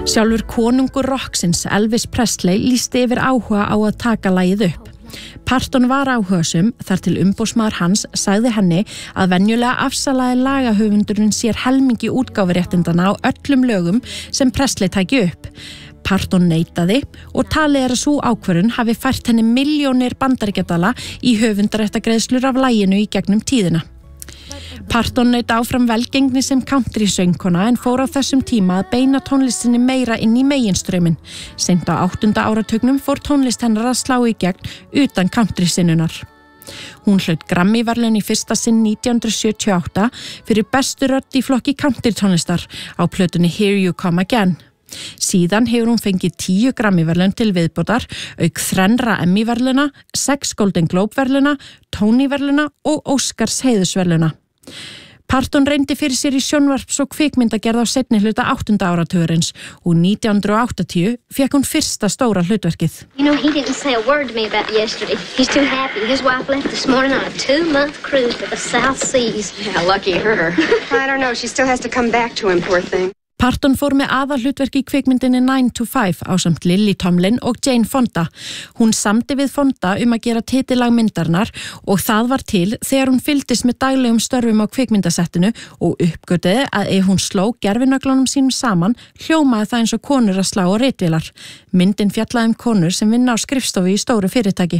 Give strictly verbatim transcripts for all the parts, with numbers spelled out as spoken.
Sjálfur konungur rocksins Elvis Presley lýsti yfir áhuga á að taka lagið upp. Parton var áhugasum þar til umboðsmaður hans sagði henni að venjulega afsalaði lagahöfundurinn sér helmingi útgáfuréttindana á öllum lögum sem Presley tæki upp. Parton neitaði og talið er að sú ákvörðun hafi fært henni milljónir bandaríkjadala í höfundaréttargreiðslur af laginu í gegnum tíðina. Parton naut áfram velgengni sem country-söngkona en fór á þessum tíma að beina tónlistinni meira inn í meginströyminn. Seint á áttunda áratugnum fór tónlist hennar að slá í gegn utan country-sinnunar. Hún hlaut Grammy-verðlaun í fyrsta sinn nítján hundruð sjötíu og átta fyrir bestu rödd í flokki country-tónlistar á plötunni Here You Come Again. Síðan hefur hún fengið tíu Grammy-verðlaun til viðbótar, auk þrennra Emmy-verðlauna, sex Golden Globe-verðlauna, Tony-verðlauna og Oscars heiðursverðlauna. Parton reyndi fyrir sér í sjónvarps- og kvikmyndagerð á seinni hluta áttunda áratugurins og nítján hundruð og áttatíu fékk hún fyrsta stóra hlutverkið. You know, he didn't say a word to me about yesterday. He's too happy. His wife left this morning on a two-month cruise to the South Seas. Yeah, lucky her. I don't know. She still has to come back to him, poor thing. Parton fór með aðalhlutverki í kvikmyndinni nine to five ásamt Lily Tomlin og Jane Fonda. Hún samdi við Fonda um að gera titillag myndarinnar og það var til þegar hún fylgdist með daglegum störfum á kvikmyndasettinu og uppgötaði að ef hún sló gervinöglunum sínum saman, hljómaði það eins og konur að slá á ritvélar. Myndin fjallaði um konur sem vinna á skrifstofu í stóru fyrirtæki.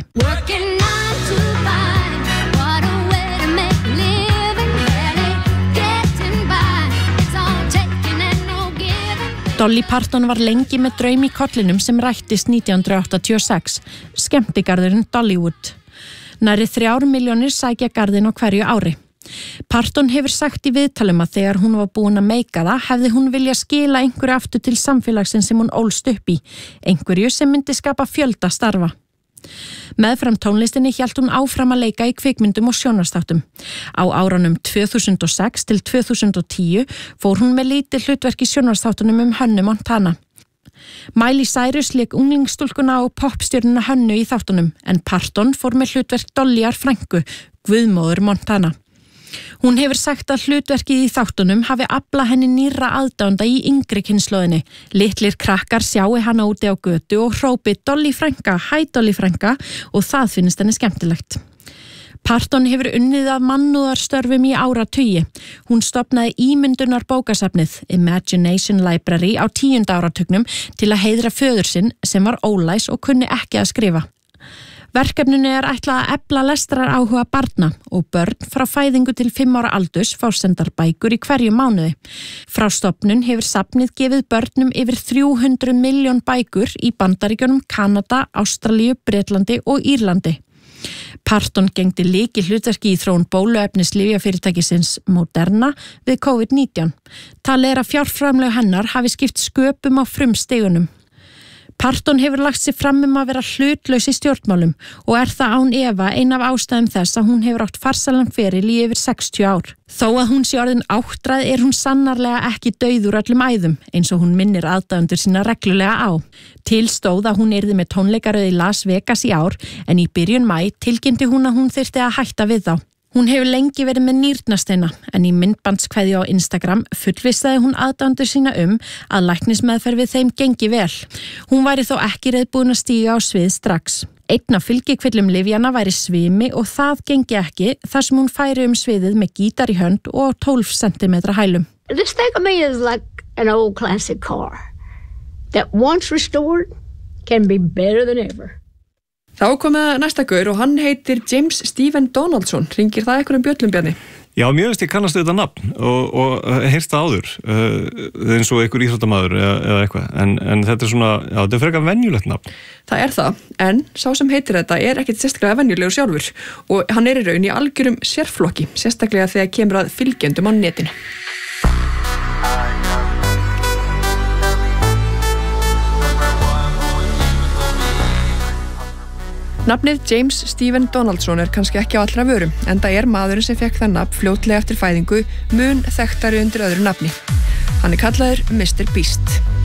Dolly Parton var lengi með draum í kollinum sem rættist nítján hundruð áttatíu og sex, skemmtigarðurinn Dollywood. Nærri þrjár milljónir sækja garðinn á hverju ári. Parton hefur sagt í viðtalum að þegar hún var búin að meika það, hefði hún vilja skila einhverju aftur til samfélagsins sem hún ólst upp í, einhverju sem myndi skapa fjölda starfa. Meðfram tónlistinni hélt hún áfram að leika í kvikmyndum og sjónvarpsþáttum. Á árunum tvö þúsund og sex til tvö þúsund og tíu fór hún með lítið hlutverk í sjónvarpsþáttunum um Hönnu Montana. Miley Cyrus lék unglingsstúlkuna og popstjörnuna Hönnu í þáttunum, en Parton fór með hlutverk Dollyar frænku, guðmóður Montana. Hún hefur sagt að hlutverkið í þáttunum hafi aflað henni nýrra aðdáenda í yngri kynslóðinni. Litlir krakkar sjái hana úti á götu og hrópi Dolly frænka, hæ Dolly frænka og það finnst henni skemmtilegt. Parton hefur unnið að mannúðarstörfum í áratugi. Hún stofnaði ímyndunar bókasafnið Imagination Library á tíunda áratugnum til að heiðra föður sinn sem var ólæs og kunni ekki að skrifa. Verkefninu er ætlað að efla lestrar áhuga barna og börn frá fæðingu til fimm ára aldurs fá sendar bækur í hverju mánuði. Frá stofnun hefur safnið gefið börnum yfir þrjú hundruð milljón bækur í Bandaríkjunum, Kanada, Ástralíu, Bretlandi og Írlandi. Parton gegndi lykil hlutverki í þróun bóluefnis lyfjafyrirtækisins Moderna við COVID nítján. Talið er að fjárframlög hennar hafi skipt sköpum á frumstigunum. Parton hefur lagt sig fram um að vera hlutlaus í stjórnmálum og er það án efa ein af ástæðum þess að hún hefur átt farsælan feril í yfir sextíu ár. Þó að hún sé orðin áttræð er hún sannarlega ekki dauð úr öllum æðum, eins og hún minnir aðdáendur sína reglulega á. Til stóð að hún yrði með tónleikaröð í Las Vegas í ár, en í byrjun maí tilkynnti hún að hún þyrfti að hætta við þá. Hún hefur lengi verið með nýrnasteina, en í myndbandskveðju á Instagram fullvissaði hún aðdáendur sína um að læknismeðferð við þeim gengi vel. Hún væri þó ekki reiðbúin að stíga á svið strax. Einn af fylgikvillum lyfjanna væri svimi og það gengi ekki þar sem hún færi um sviðið með gítar í hönd og tólf sentimetra hælum. This thing of me is like an old classic car that once restored can be better than ever. Þá komið næsta gaur og hann heitir James Stephen Donaldson. Ringir það einhverjum bjöllum, Bjarni? Já, mjög veist ég kannast þetta nafn og, og heyrst það áður, uh, eins og einhver íþróttamaður eða, eða eitthvað, en, en þetta er svona, já, þetta er frekar venjulegt nafn. Það er það, en sá sem heitir þetta er ekkert sérstaklega venjulegur sjálfur og hann er í raun í algjörum sérflokki, sérstaklega þegar kemur að fylgjendum á netinu. Nafnið James Stephen Donaldson er kannski ekki á allra vörum, en það er maðurinn sem fekk það nafn fljótlega eftir fæðingu mun þekktari undir öðru nafni. Hann er kallaður mister Beast.